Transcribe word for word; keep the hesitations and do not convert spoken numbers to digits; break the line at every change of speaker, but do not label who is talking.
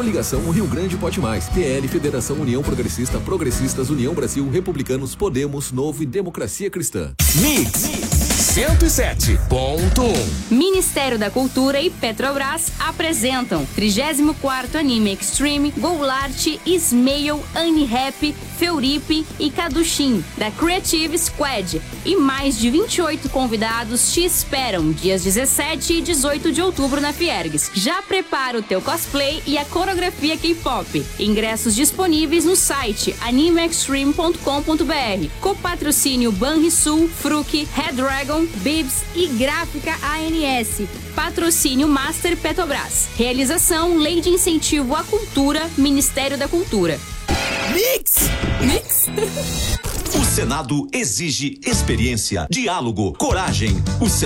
Coligação Rio Grande Pode Mais. P L, Federação União Progressista, Progressistas, União Brasil, Republicanos, Podemos, Novo e Democracia Cristã.
Mix cento e sete ponto um.
Ministério da Cultura e Petrobras apresentam trigésimo quarto Anime Extreme, Goulart, Ismail, Annie-Rap, Feuripe e Kadushim, da Creative Squad. E mais de vinte e oito convidados te esperam dias dezessete e dezoito de outubro na Fiergues. Já prepara o teu cosplay e a coreografia K-pop. Ingressos disponíveis no site anime extreme ponto com ponto b r. Com patrocínio Banrisul, Fruc, Red Dragon, Bibs e Gráfica A N S. Patrocínio Master Petrobras. Realização Lei de Incentivo à Cultura, Ministério da Cultura.
Mix! Mix!
O Senado exige experiência, diálogo, coragem. O Senado